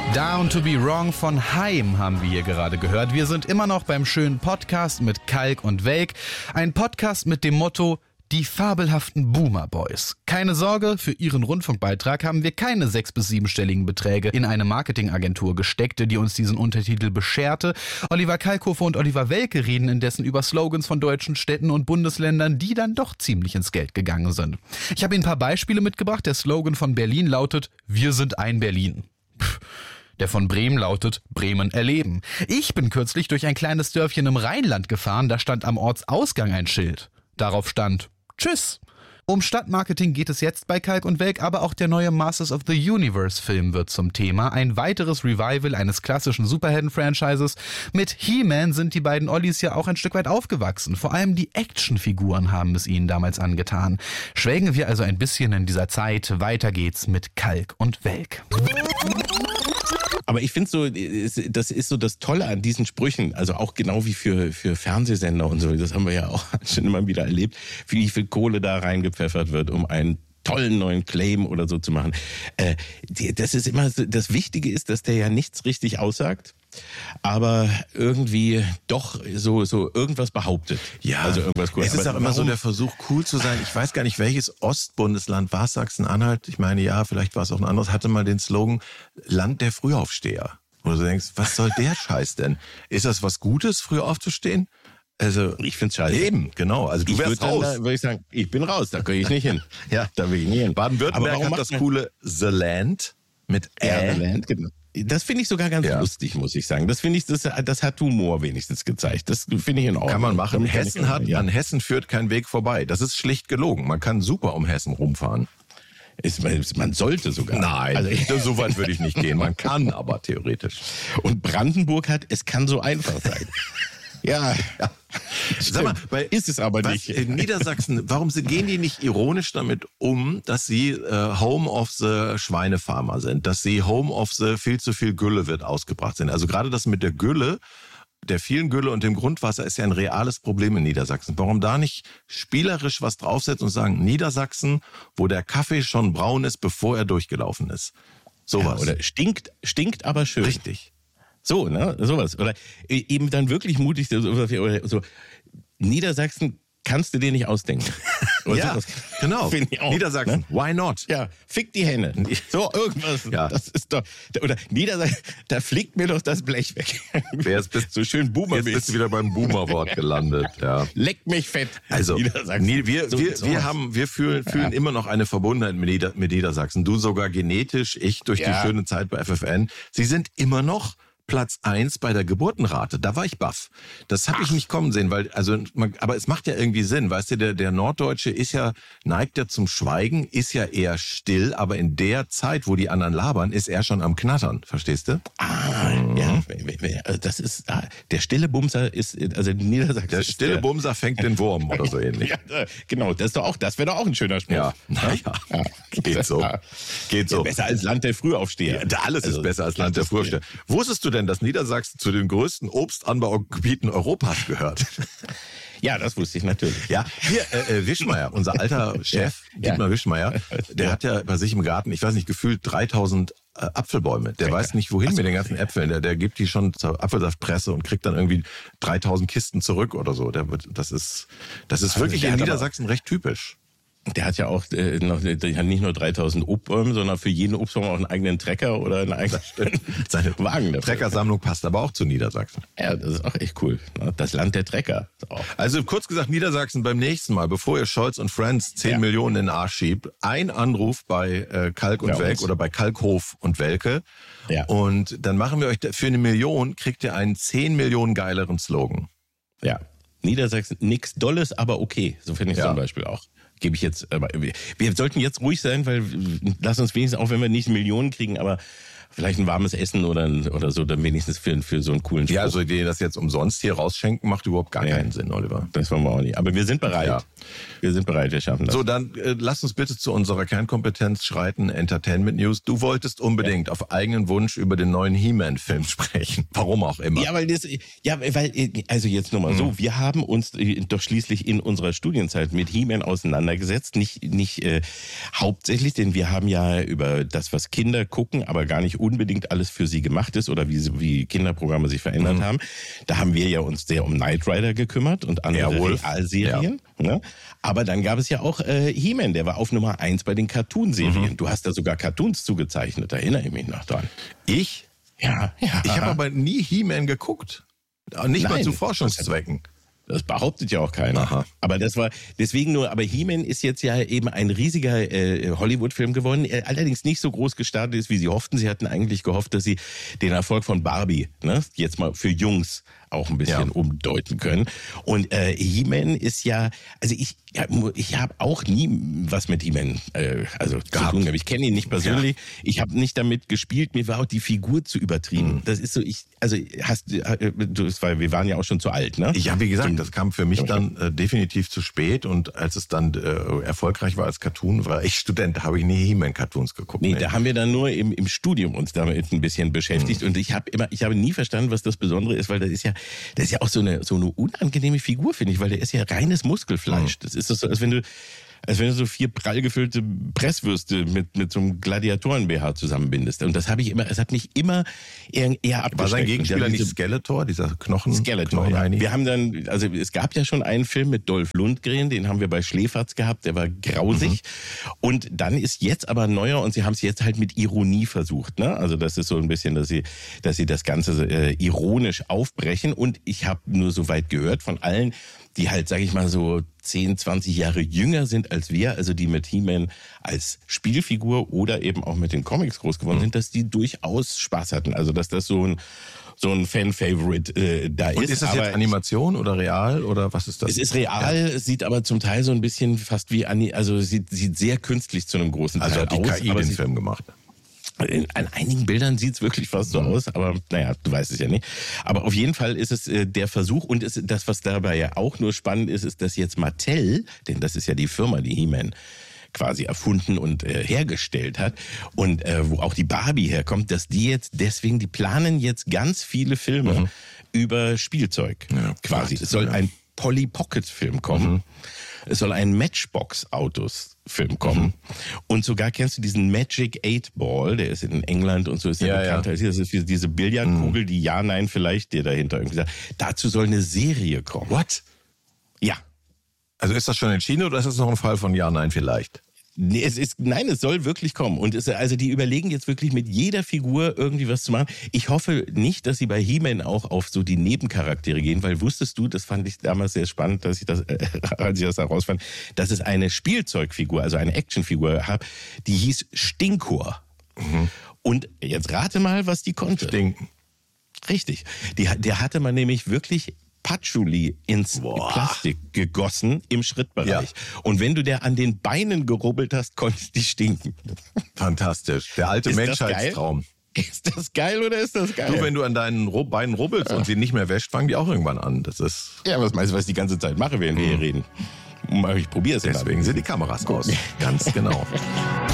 Down to be Wrong von Haim haben wir hier gerade gehört. Wir sind immer noch beim schönen Podcast mit Kalk und Welk. Ein Podcast mit dem Motto: Die fabelhaften Boomer Boys. Keine Sorge, für Ihren Rundfunkbeitrag haben wir keine 6- bis 7-stelligen Beträge in eine Marketingagentur gesteckt, die uns diesen Untertitel bescherte. Oliver Kalkofe und Oliver Welke reden indessen über Slogans von deutschen Städten und Bundesländern, die dann doch ziemlich ins Geld gegangen sind. Ich habe Ihnen ein paar Beispiele mitgebracht. Der Slogan von Berlin lautet: Wir sind ein Berlin. Der von Bremen lautet: Bremen erleben. Ich bin kürzlich durch ein kleines Dörfchen im Rheinland gefahren, da stand am Ortsausgang ein Schild. Darauf stand: Tschüss. Um Stadtmarketing geht es jetzt bei Kalk und Welk, aber auch der neue Masters of the Universe Film wird zum Thema. Ein weiteres Revival eines klassischen Superhelden-Franchises. Mit He-Man sind die beiden Ollis ja auch ein Stück weit aufgewachsen. Vor allem die Actionfiguren haben es ihnen damals angetan. Schwelgen wir also ein bisschen in dieser Zeit. Weiter geht's mit Kalk und Welk. Aber ich finde so, das ist so das Tolle an diesen Sprüchen, also auch genau wie für Fernsehsender und so, das haben wir ja auch schon immer wieder erlebt, wie viel Kohle da reingepfeffert wird, um einen tollen neuen Claim oder so zu machen. Das ist immer, das Wichtige ist, dass der ja nichts richtig aussagt, aber irgendwie doch so irgendwas behauptet. Ja, also irgendwas cool. Es ist auch immer so der Versuch, cool zu sein. Ich weiß gar nicht, welches Ostbundesland war es, Sachsen-Anhalt? Ich meine, ja, vielleicht war es auch ein anderes, hatte mal den Slogan Land der Frühaufsteher. Wo du denkst, was soll der Scheiß denn? Ist das was Gutes, früh aufzustehen? Also ich find's scheiße. Eben, genau. Also du wärst raus. Da würde ich sagen, ich bin raus, da gehe ich nicht hin. Ja, da will ich nicht hin. Baden-Württemberg hat das coole The Land mit The Land, genau. Das finde ich sogar ganz lustig, muss ich sagen. Das finde ich, das hat Humor wenigstens gezeigt. Das finde ich in Ordnung. Kann man machen. An Hessen führt kein Weg vorbei. Das ist schlicht gelogen. Man kann super um Hessen rumfahren. Man sollte sogar. Nein, also, so weit würde ich nicht gehen. Man kann aber theoretisch. Und Brandenburg es kann so einfach sein. Ja. Sag mal, ist es aber nicht. In Niedersachsen, warum gehen die nicht ironisch damit um, dass sie Home of the Schweinefarmer sind, dass sie Home of the viel zu viel Gülle wird ausgebracht sind? Also gerade das mit der Gülle, der vielen Gülle und dem Grundwasser ist ja ein reales Problem in Niedersachsen. Warum da nicht spielerisch was draufsetzen und sagen, Niedersachsen, wo der Kaffee schon braun ist, bevor er durchgelaufen ist? Sowas. Ja, oder stinkt aber schön. Richtig. So, ne, sowas. Oder eben dann wirklich mutig, oder so, Niedersachsen kannst du dir nicht ausdenken. Ja, genau. Auch, Niedersachsen, ne? Why not? Ja, fick die Henne. So, irgendwas. Ja. Das ist doch, oder Niedersachsen, da fliegt mir doch das Blech weg. Jetzt bist so schön Boomer. Jetzt bist du wieder beim Boomer-Wort gelandet, ja. Leck mich fett. Also, wir fühlen immer noch eine Verbundenheit mit Niedersachsen. Du sogar genetisch, ich durch die schöne Zeit bei FFN. Sie sind immer noch Platz 1 bei der Geburtenrate. Da war ich baff. Das habe ich nicht kommen sehen, weil aber es macht ja irgendwie Sinn, weißt du, der Norddeutsche neigt ja zum Schweigen, ist ja eher still, aber in der Zeit, wo die anderen labern, ist er schon am Knattern, verstehst du? Ja, das ist der stille Bumser ist also Niedersachsen. Der stille Bumser fängt den Wurm oder so ähnlich. Ja, genau, das wäre doch auch ein schöner Spruch. Ja, naja, geht so. Geht so. Ja, besser als Land der Frühaufsteher. Ja, alles ist besser als Land der Frühaufsteher. Wusstest du denn, dass Niedersachsen zu den größten Obstanbaugebieten Europas gehört? Ja, das wusste ich natürlich. Ja, hier, Wischmeier, unser alter Chef, Dietmar Wischmeier, der hat ja bei sich im Garten, ich weiß nicht, gefühlt 3000 Apfelbäume. Der weiß nicht, wohin mit den ganzen Äpfeln. Der gibt die schon zur Apfelsaftpresse und kriegt dann irgendwie 3000 Kisten zurück oder so. Das ist wirklich in Niedersachsen recht typisch. Der hat ja auch der hat nicht nur 3000 Obstbäume, sondern für jeden Obstbaum auch einen eigenen Trecker oder einen eigenen Seine Wagen. Treckersammlung passt aber auch zu Niedersachsen. Ja, das ist auch echt cool. Das Land der Trecker. Also kurz gesagt, Niedersachsen beim nächsten Mal, bevor ihr Scholz und Friends 10 Millionen in den Arsch schiebt, ein Anruf bei Kalk und Welk oder bei Kalkhof und Welke. Ja. Und dann machen wir euch für 1 Million, kriegt ihr einen 10 Millionen geileren Slogan. Ja. Niedersachsen, nix Dolles, aber okay. So finde ich zum Beispiel auch. Gebe ich jetzt, aber wir sollten jetzt ruhig sein, weil lass uns wenigstens, auch wenn wir nicht Millionen kriegen, aber vielleicht ein warmes Essen oder so, dann wenigstens für so einen coolen Spruch. Ja, also die das jetzt umsonst hier rausschenken, macht überhaupt gar keinen Sinn, Oliver. Das wollen wir auch nicht. Aber wir sind bereit. Ja. Wir sind bereit, wir schaffen das. So, dann lass uns bitte zu unserer Kernkompetenz schreiten, Entertainment News. Du wolltest unbedingt auf eigenen Wunsch über den neuen He-Man-Film sprechen. Warum auch immer. Ja, weil also jetzt nur mal so, wir haben uns doch schließlich in unserer Studienzeit mit He-Man auseinandergesetzt. Nicht hauptsächlich, denn wir haben ja über das, was Kinder gucken, aber gar nicht nicht unbedingt alles für sie gemacht ist oder wie Kinderprogramme sich verändert haben. Da haben wir ja uns sehr um Knight Rider gekümmert und andere Realserien. Ja. Ne? Aber dann gab es ja auch He-Man, der war auf Nummer 1 bei den Cartoonserien. Du hast da sogar Cartoons zugezeichnet, da erinnere ich mich noch dran. Ich? Ja. Ich habe aber nie He-Man geguckt. Nicht mal zu Forschungszwecken. Das behauptet ja auch keiner. Aha. Aber das war deswegen nur, aber He-Man ist jetzt ja eben ein riesiger Hollywood-Film geworden, allerdings nicht so groß gestartet ist, wie sie hofften. Sie hatten eigentlich gehofft, dass sie den Erfolg von Barbie, ne, jetzt mal für Jungs auch ein bisschen umdeuten können. Und He-Man ist ja, also ich habe auch nie was mit He-Man zu tun gehabt. Ich kenne ihn nicht persönlich. Ja. Ich habe nicht damit gespielt. Mir war auch die Figur zu übertrieben. Das ist so, wir waren ja auch schon zu alt, ne? Ja, wie gesagt, das kam für mich dann definitiv zu spät. Und als es dann erfolgreich war als Cartoon, war ich Student, da habe ich nie He-Man-Cartoons geguckt. Nee, da haben wir dann nur im Studium uns damit ein bisschen beschäftigt. Und ich habe nie verstanden, was das Besondere ist, weil das ist ja auch so eine unangenehme Figur, finde ich, weil der ist ja reines Muskelfleisch. Das ist so, als wenn du so 4 prall gefüllte Presswürste mit so einem Gladiatoren-BH zusammenbindest. Und das hat mich immer eher abgeschreckt. War sein Gegenspieler nicht Skeletor, dieser Knochen? Skeletor, ja. Wir haben dann, also es gab ja schon einen Film mit Dolph Lundgren, den haben wir bei Schläferz gehabt, der war grausig. Und dann ist jetzt aber neuer und sie haben es jetzt halt mit Ironie versucht, ne? Also das ist so ein bisschen, dass sie das Ganze ironisch aufbrechen. Und ich habe nur so weit gehört von allen, die halt, sage ich mal, so 10, 20 Jahre jünger sind als wir, also die mit He-Man als Spielfigur oder eben auch mit den Comics groß geworden sind, dass die durchaus Spaß hatten. Also dass das so ein Fan-Favorite da ist. Und ist das jetzt Animation oder real oder was ist das? Es ist real, es sieht aber zum Teil so ein bisschen fast wie sieht sehr künstlich zu einem großen Teil aus. Also hat die KI den Film gemacht? An einigen Bildern sieht's wirklich fast so aus, aber naja, du weißt es ja nicht. Aber auf jeden Fall ist es der Versuch und das, was dabei ja auch nur spannend ist, dass jetzt Mattel, denn das ist ja die Firma, die He-Man quasi erfunden und hergestellt hat und wo auch die Barbie herkommt, dass die planen jetzt ganz viele Filme über Spielzeug quasi. Es soll ein Polly Pocket Film kommen. Es soll ein Matchbox-Autos-Film kommen. Und sogar kennst du diesen Magic 8 Ball, der ist in England und so ist der bekannt. Ja. Das ist diese Billardkugel, die Ja, Nein, vielleicht dir dahinter irgendwie sagt. Dazu soll eine Serie kommen. What? Ja. Also ist das schon entschieden oder ist das noch ein Fall von Ja, Nein, vielleicht? Nee, es soll wirklich kommen. Und also die überlegen jetzt wirklich mit jeder Figur irgendwie was zu machen. Ich hoffe nicht, dass sie bei He-Man auch auf so die Nebencharaktere gehen, weil wusstest du, das fand ich damals sehr spannend, als ich das herausfand, dass es eine Spielzeugfigur, also eine Actionfigur habe, die hieß Stinkor. Und jetzt rate mal, was die konnte. Stinken. Richtig. Der hatte man nämlich wirklich Patchouli ins Plastik gegossen im Schrittbereich. Ja. Und wenn du der an den Beinen gerubbelt hast, konntest die stinken. Fantastisch. Der alte Menschheitstraum. Ist das geil oder ist das geil? Du, wenn du an deinen Beinen rubbelst und sie nicht mehr wäscht, fangen die auch irgendwann an. Das ist. Ja, was meinst du, was ich die ganze Zeit mache, während wir hier reden? Ich probiere es. Deswegen sind die Kameras aus. Ganz genau.